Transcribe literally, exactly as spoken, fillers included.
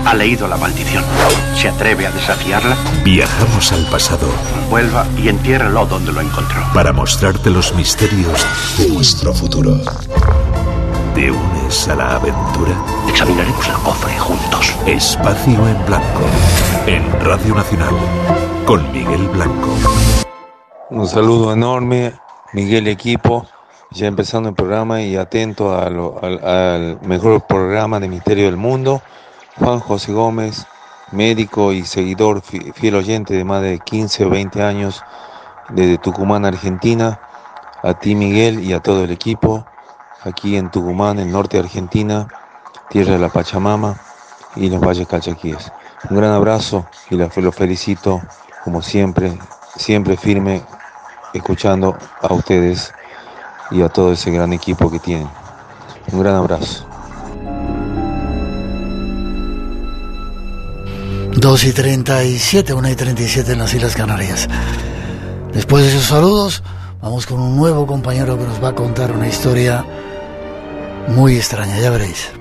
Ha leído la maldición. ¿Se atreve a desafiarla? Viajamos al pasado. Vuelva y entiérrelo donde lo encontró. Para mostrarte los misterios de nuestro futuro. ¿Te unes a la aventura? Examinaremos el cofre juntos. Espacio en Blanco. En Radio Nacional. Con Miguel Blanco. Un saludo enorme, Miguel y equipo. Ya empezando el programa y atento a lo, al, al mejor programa de misterio del mundo. Juan José Gómez, médico y seguidor, fiel oyente de más de quince o veinte años desde Tucumán, Argentina. A ti, Miguel, y a todo el equipo, aquí en Tucumán, el norte de Argentina, tierra de la Pachamama y los valles calchaquíes. Un gran abrazo y los felicito, como siempre, siempre firme, escuchando a ustedes y a todo ese gran equipo que tienen. Un gran abrazo. dos y treinta y siete, una y treinta y siete en las Islas Canarias. Después de esos saludos, vamos con un nuevo compañero que nos va a contar una historia muy extraña, ya veréis.